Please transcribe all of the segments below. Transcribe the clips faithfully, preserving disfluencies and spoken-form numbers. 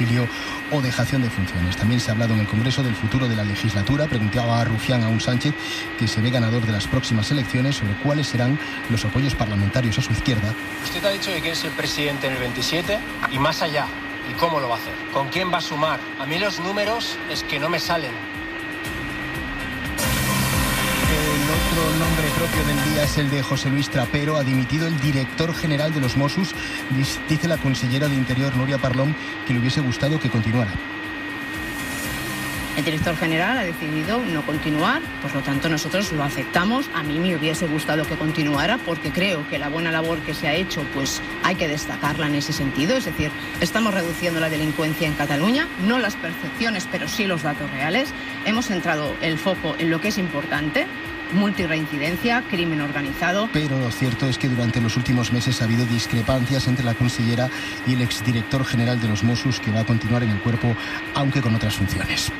exilio o dejación de funciones. También se ha hablado en el Congreso del futuro de la legislatura. Preguntaba a Rufián a un Sánchez, que se ve ganador de las próximas elecciones, sobre cuáles serán los apoyos parlamentarios a su izquierda. Usted ha dicho que quiere ser presidente en el veintisiete y más allá. ¿Y cómo lo va a hacer? ¿Con quién va a sumar? A mí los números es que no me salen. El otro nombre propio del día es el de José Luis Trapero. Ha dimitido el director general de los Mossos. Dice la consellera de Interior, Núria Parlon, que le hubiese gustado que continuara. El director general ha decidido no continuar, por lo tanto nosotros lo aceptamos. A mí me hubiese gustado que continuara porque creo que la buena labor que se ha hecho pues hay que destacarla en ese sentido. Es decir, estamos reduciendo la delincuencia en Cataluña, no las percepciones pero sí los datos reales. Hemos centrado el foco en lo que es importante: multirreincidencia, crimen organizado. Pero lo cierto es que durante los últimos meses ha habido discrepancias entre la consellera y el exdirector general de los Mossos, que va a continuar en el cuerpo aunque con otras funciones.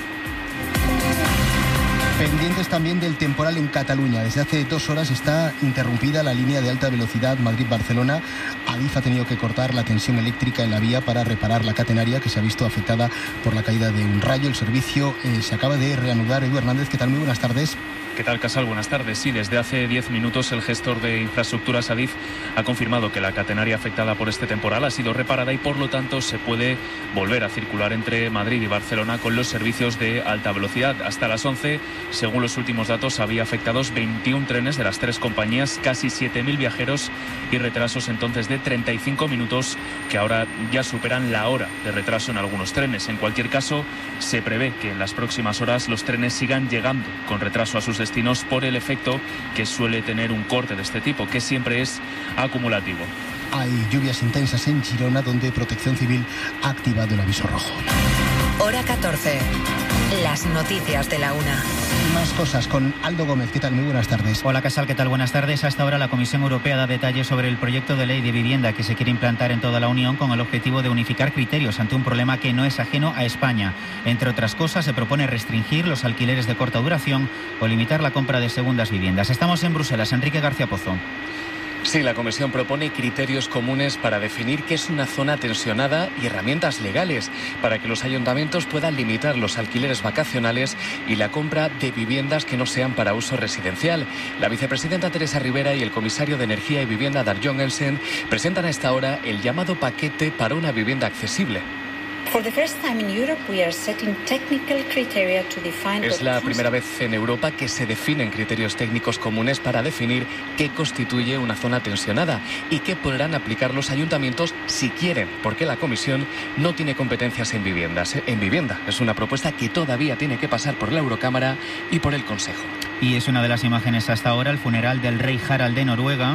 Pendientes también del temporal en Cataluña. Desde hace dos horas está interrumpida la línea de alta velocidad Madrid-Barcelona. Adif ha tenido que cortar la tensión eléctrica en la vía para reparar la catenaria, que se ha visto afectada por la caída de un rayo. El servicio eh, se acaba de reanudar. Edu Hernández, ¿qué tal? Muy buenas tardes. ¿Qué tal, Casal? Buenas tardes. Sí, desde hace diez minutos el gestor de infraestructuras Adif ha confirmado que la catenaria afectada por este temporal ha sido reparada y por lo tanto se puede volver a circular entre Madrid y Barcelona con los servicios de alta velocidad. Hasta las once, según los últimos datos, había afectados veintiún trenes de las tres compañías, casi siete mil viajeros y retrasos entonces de treinta y cinco minutos, que ahora ya superan la hora de retraso en algunos trenes. En cualquier caso, se prevé que en las próximas horas los trenes sigan llegando con retraso a sus destinos por el efecto que suele tener un corte de este tipo, que siempre es acumulativo. Hay lluvias intensas en Girona, donde Protección Civil ha activado el aviso rojo. Hora catorce. Las noticias de la una. Más cosas con Aldo Gómez. ¿Qué tal? Muy buenas tardes. Hola, Casal. ¿Qué tal? Buenas tardes. Hasta ahora la Comisión Europea da detalles sobre el proyecto de ley de vivienda que se quiere implantar en toda la Unión con el objetivo de unificar criterios ante un problema que no es ajeno a España. Entre otras cosas, se propone restringir los alquileres de corta duración o limitar la compra de segundas viviendas. Estamos en Bruselas. Enrique García Pozo. Sí, la Comisión propone criterios comunes para definir qué es una zona tensionada y herramientas legales para que los ayuntamientos puedan limitar los alquileres vacacionales y la compra de viviendas que no sean para uso residencial. La vicepresidenta Teresa Rivera y el comisario de Energía y Vivienda Dag Jongensen presentan a esta hora el llamado paquete para una vivienda accesible. Es la primera vez en Europa que se definen criterios técnicos comunes para definir qué constituye una zona tensionada y qué podrán aplicar los ayuntamientos si quieren, porque la Comisión no tiene competencias en viviendas. En vivienda es una propuesta que todavía tiene que pasar por la Eurocámara y por el Consejo. Y es una de las imágenes hasta ahora, el funeral del rey Harald de Noruega.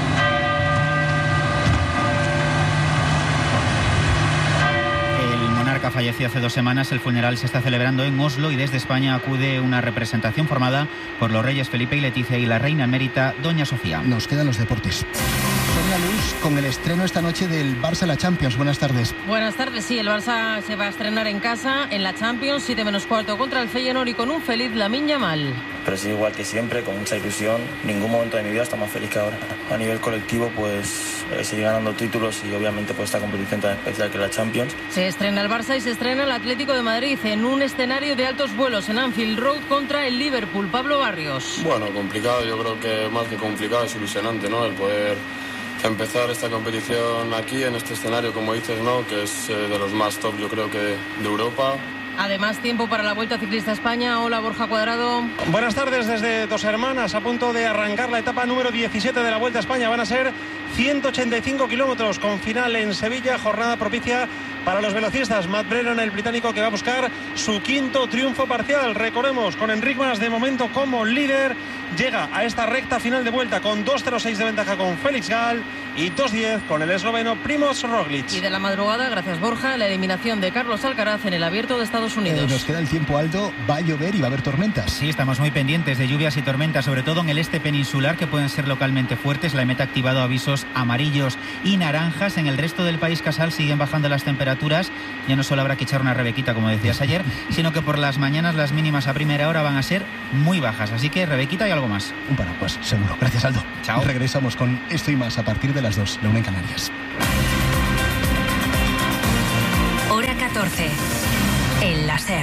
Falleció hace dos semanas. El funeral se está celebrando en Oslo y desde España acude una representación formada por los reyes Felipe y Leticia y la reina emérita Doña Sofía. Nos quedan los deportes. Sonia Luz, con el estreno esta noche del Barça en la Champions. Buenas tardes. Buenas tardes, sí, el Barça se va a estrenar en casa en la Champions, siete menos cuarto contra el Feyenoord y con un feliz Lamine Yamal. Pero sí, igual que siempre, con mucha ilusión. Ningún momento de mi vida está más feliz que ahora. A nivel colectivo, pues eh, seguir ganando títulos y obviamente pues esta competición tan especial que es la Champions. Se estrena el Barça y se estrena el Atlético de Madrid en un escenario de altos vuelos en Anfield Road contra el Liverpool. Pablo Barrios. Bueno, complicado, yo creo que más que complicado es ilusionante, ¿no? El poder empezar esta competición aquí, en este escenario, como dices, ¿no? Que es eh, de los más top, yo creo que de Europa. Además, tiempo para la Vuelta Ciclista España. Hola, Borja Cuadrado. Buenas tardes desde Dos Hermanas, a punto de arrancar la etapa número diecisiete de la Vuelta a España. Van a ser ciento ochenta y cinco kilómetros con final en Sevilla, jornada propicia para los velocistas. Matt Brennan, el británico, que va a buscar su quinto triunfo parcial. Recordemos, con Enric Mas de momento como líder, llega a esta recta final de vuelta con dos cero seis de ventaja con Félix Gall y dos diez con el esloveno Primož Roglic. Y de la madrugada, gracias Borja, la eliminación de Carlos Alcaraz en el Abierto de Estados Unidos. Eh, nos queda el tiempo, Aldo. Va a llover y va a haber tormentas. Sí, estamos muy pendientes de lluvias y tormentas, sobre todo en el este peninsular, que pueden ser localmente fuertes. La EMET ha activado avisos amarillos y naranjas. En el resto del país, Casal, siguen bajando las temperaturas. Ya no solo habrá que echar una rebequita, como decías ayer, sino que por las mañanas las mínimas a primera hora van a ser muy bajas. Así que rebequita y algo más. Un paraguas, seguro. Gracias, Aldo. Chao. Regresamos con esto y más a partir de las dos, la una en Canarias. Hora catorce. El láser.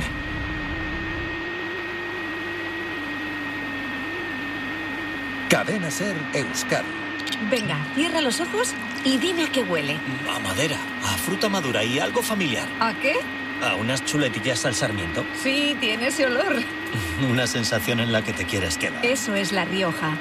Cadena Ser Euskadi. Venga, cierra los ojos y dime a qué huele. A madera, a fruta madura y algo familiar. ¿A qué? A unas chuletillas al sarmiento. Sí, tiene ese olor. Una sensación en la que te quieres quedar. Eso es La Rioja.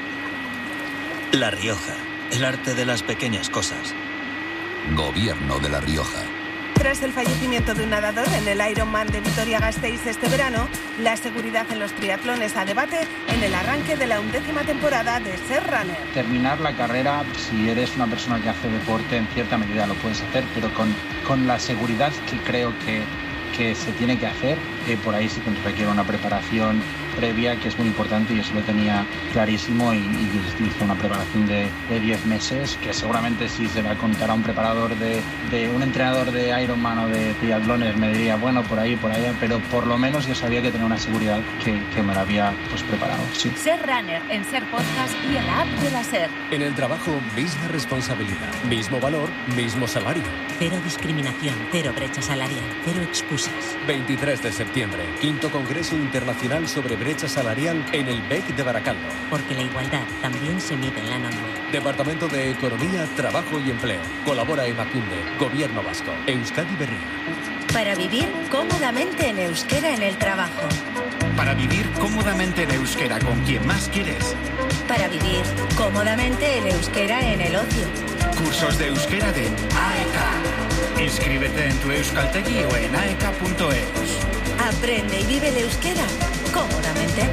La Rioja, el arte de las pequeñas cosas. Gobierno de La Rioja. Tras el fallecimiento de un nadador en el Ironman de Vitoria-Gasteiz este verano, la seguridad en los triatlones a debate en el arranque de la undécima temporada de Ser Runner. Terminar la carrera, si eres una persona que hace deporte, en cierta medida lo puedes hacer, pero con, con la seguridad que creo que, que se tiene que hacer, eh, por ahí sí que requiere una preparación previa que es muy importante y eso lo tenía clarísimo y, y hice una preparación de diez meses que seguramente si se la contara a un preparador de, de un entrenador de Ironman o de triatlones me diría bueno por ahí, por allá, pero por lo menos yo sabía que tenía una seguridad que, que me la había pues preparado. Sí. Ser Runner en Ser Podcast y en la app de la Ser. En el trabajo, misma responsabilidad, mismo valor, mismo salario. Cero discriminación, cero brecha salarial, cero excusas. veintitrés de septiembre, quinto Congreso Internacional sobre Brecha Salarial en el B E C de Baracaldo. Porque la igualdad también se mide en la norma. Departamento de Economía, Trabajo y Empleo. Colabora Emakunde, Gobierno Vasco, Euskadi Berria. Para vivir cómodamente en euskera en el trabajo. Para vivir cómodamente en euskera con quien más quieres. Para vivir cómodamente en euskera en el ocio. Cursos de euskera de A E K. Inscríbete en tu Euskaltegi o en aek punto eus. Aprende y vive el euskera cómodamente.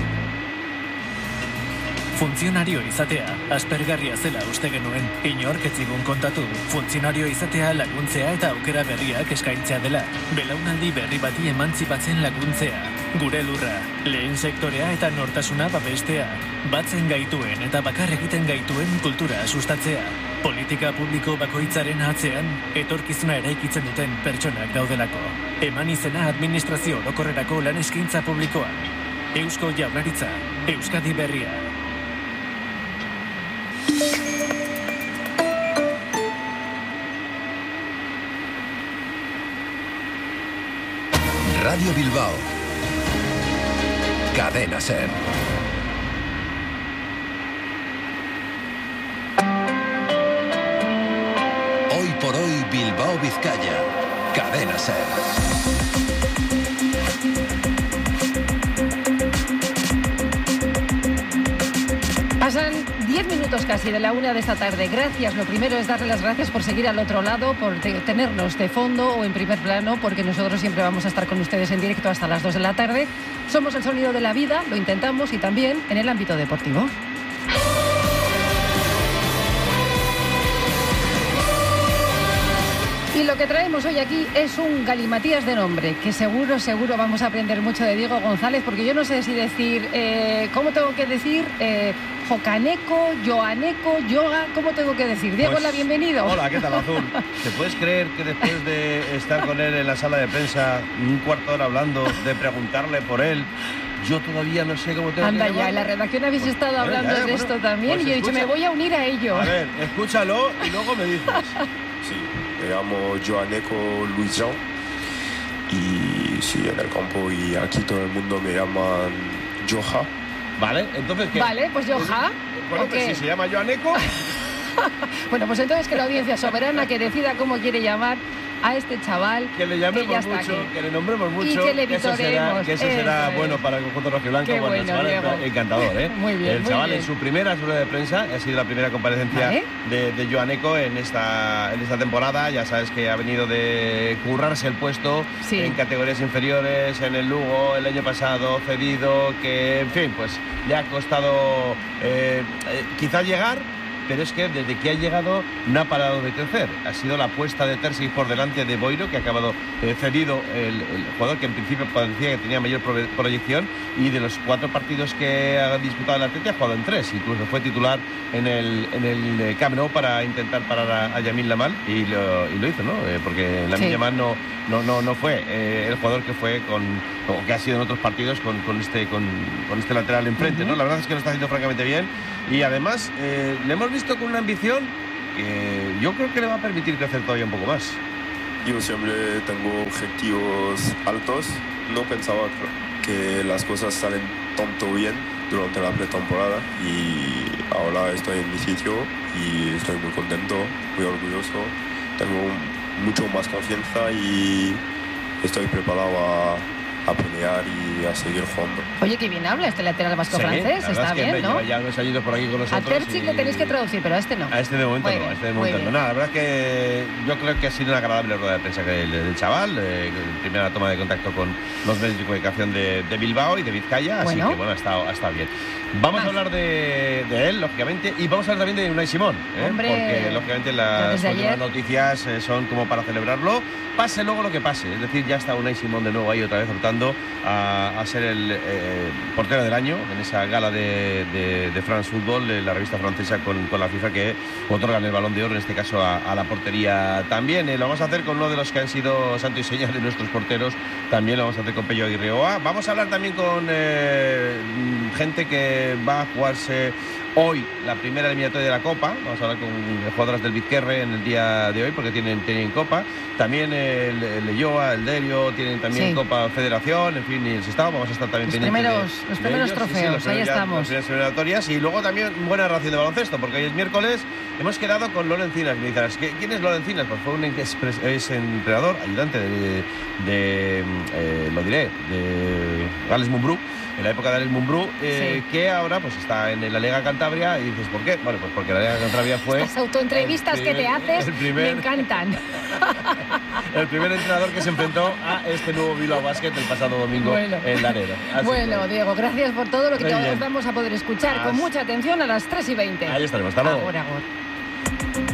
Funtzionario izatea, aspergarria zela uste genuen, inork ez zigun kontatu. Funtzionario izatea laguntzea eta aukera berriak eskaintzea dela. Belaunaldi berri bati emantzipatzen laguntzea. Gure lurra, lehen sektorea eta nortasuna babestea. Batzen gaituen eta bakar egiten gaituen kultura sustatzea. Politika publiko bakoitzaren atzean, etorkizuna eraikitzen duten pertsonak daudelako. Eman izena administrazio orokorrerako lan eskaintza publikoan. Eusko Jaurlaritza, Euskadi Berria. Radio Bilbao. Cadena Ser. Hoy por hoy Bilbao Vizcaya. Cadena Ser. Pasan diez minutos casi de la una de esta tarde. Gracias. Lo primero es darle las gracias por seguir al otro lado, por tenernos de fondo o en primer plano, porque nosotros siempre vamos a estar con ustedes en directo hasta las dos de la tarde. Somos el sonido de la vida, lo intentamos y también en el ámbito deportivo. Y lo que traemos hoy aquí es un galimatías de nombre, que seguro, seguro vamos a aprender mucho de Diego González, porque yo no sé si decir, eh, ¿cómo tengo que decir? Eh, Jocaneco, Joaneco, Yoga, ¿cómo tengo que decir? Diego, pues, hola, bienvenido. Hola, ¿qué tal, Azul? ¿Te puedes creer que después de estar con él en la sala de prensa un cuarto de hora hablando, de preguntarle por él, yo todavía no sé cómo tengo Anda que ya, en la redacción habéis pues, estado hablando ya, ya, de bueno, esto también pues y yo he dicho, me voy a unir a ello. A ver, escúchalo y luego me dices. Sí, me llamo Joaneco Luis Jean y sí, en el campo y aquí todo el mundo me llaman Joja. Vale, entonces ¿qué? Vale, pues Joja. Bueno, pues si se llama Joaneco. Bueno, pues entonces que la audiencia soberana que decida cómo quiere llamar a este chaval, que le llamemos que ya mucho, está aquí. Que le nombremos mucho, y que le que eso será, que eso será eso bueno es. para el conjunto rojiblanco. Qué Bueno, bueno, el chaval es encantador, ¿eh? Muy bien, el muy chaval bien. en su primera rueda de prensa ha sido la primera comparecencia ¿Vale? de, de Joaneco en esta, en esta temporada. Ya sabes que ha venido de currarse el puesto sí. en categorías inferiores, en el Lugo el año pasado, cedido, que en fin, pues le ha costado eh, eh, quizás llegar. Pero es que desde que ha llegado no ha parado de crecer. Ha sido la apuesta de Terzi por delante de Boiro, que ha acabado eh, cedido el, el jugador que en principio parecía que tenía mayor pro proyección, y de los cuatro partidos que ha disputado el Atleti ha jugado en tres. Incluso fue titular en el, en el Camp Nou para intentar parar a, a Yamil Lamal y lo, y lo hizo, ¿no? Eh, porque Lamine Yamal sí. no, no, no, no fue eh, el jugador que fue con, o que ha sido en otros partidos con, con, este, con, con este lateral enfrente, uh-huh. ¿no? La verdad es que lo está haciendo francamente bien y además eh, le hemos visto con una ambición que yo creo que le va a permitir crecer todavía un poco más. yo siempre tengo objetivos altos. No pensaba que las cosas salen tanto bien durante la pretemporada y ahora estoy en mi sitio y estoy muy contento, muy orgulloso. Tengo mucho más confianza y estoy preparado a, a pelear y a seguir jugando. Oye, qué bien habla este lateral vasco Sí, francés, está es que bien, ¿no? Ya unos añitos por aquí con nosotros. A Terzic y... le tenéis que traducir, pero a este no. A este de momento muy no, bien, a este de muy momento no. bien. Nada, la verdad es que yo creo que ha sido una agradable rueda de prensa del, del chaval. Eh, primera toma de contacto con los medios de comunicación de, de Bilbao y de Vizcaya, Bueno. así que bueno, ha estado, ha estado bien. Vamos Más. a hablar de, de él, lógicamente, y vamos a hablar también de Unai Simón, ¿eh? Hombre, porque lógicamente ya las desde últimas ayer. noticias eh, son como para celebrarlo, pase luego lo que pase. Es decir, ya está Unai Simón de nuevo ahí otra vez optando a, a ser el eh, portero del año en esa gala de, de, de France Football, de la revista francesa con, con la FIFA, que otorgan el Balón de Oro, en este caso a, a la portería también. Eh, lo vamos a hacer con uno de los que han sido santo y seña de nuestros porteros, también lo vamos a hacer con Pello Aguirreoa. Vamos a hablar también con eh, gente que va a jugarse hoy la primera eliminatoria de la Copa. Vamos a hablar con jugadoras del Vizquerre en el día de hoy porque tienen, tienen Copa. También el, el Leyoa, el Derio, tienen también Sí. Copa Federación, en fin, y el Sestao. Vamos a estar también Los pendientes primeros- de, los de primeros ellos. trofeos, los ahí primeros ya- estamos. Las primeras eliminatorias y luego también buena ración de baloncesto porque hoy es miércoles. Hemos quedado con Loren Cinas. Me dirás, ¿quién es Loren Cinas? Pues fue un ex, ex entrenador, ayudante de, de eh, lo diré, de Alex Mumbrú, en la época de Alex Mumbrú, eh, Sí. que ahora pues está en la Liga Cantabria. Y dices, ¿por qué? Bueno, pues porque la Liga Cantabria fue Estas autoentrevistas el que te primer- haces el primer- me encantan. el primer entrenador que se enfrentó a este nuevo Bilbao Basket el pasado domingo Bueno. en la Arena. Así Bueno, que, Diego, gracias por todo lo que Muy todos bien. vamos a poder escuchar As- con mucha atención a las tres y veinte. ahí estaremos. Hasta luego. Ahora, ahora.